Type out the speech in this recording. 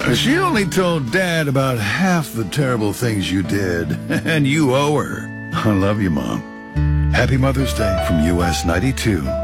She only told Dad about half the terrible things you did, and you owe her. I love you, Mom. Happy Mother's Day from US 92.